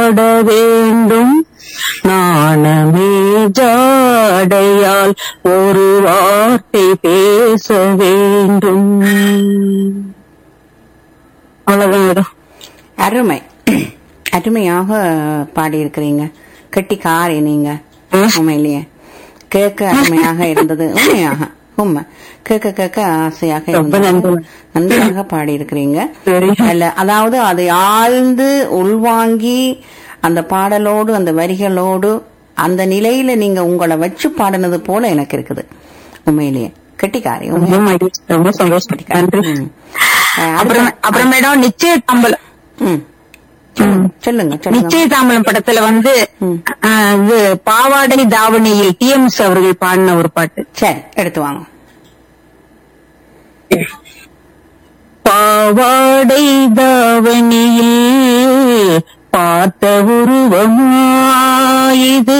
பாட வேண்டும், நாணமே ஜாடையால் ஒரு வார்த்தை பேச வேண்டும். அவ்வளவுதான் மேடம். அருமை, அருமையாக பாடியிருக்கிறீங்க. கெட்டிக்காரி நீங்க. உண்மையிலேயே கேட்க அருமையாக இருந்தது. உண்மையாக உண்மை கேட்க கேட்க ஆசையாக இருந்தது. நன்றாக பாடியிருக்கிறீங்க. அதாவது அதை ஆழ்ந்து உள்வாங்கி அந்த பாடலோடு அந்த வரிகளோடு அந்த நிலையில நீங்க உங்களை வச்சு பாடினது போல எனக்கு இருக்குது. உண்மையிலேயே கெட்டிக்காரி. ரொம்ப சந்தோஷம். அப்புறம் மேடம் நிச்சய தாம்பலம். சொல்லுங்க. நிச்சய தாம்பலம் படத்துல வந்து பாவாடை தாவணியில் டிஎம்எஸ் அவர்கள் பாடின ஒரு பாட்டு. சரி, எடுத்து வாங்க. பாவாடை தாவணியில் பார்த்த உருவமா இது,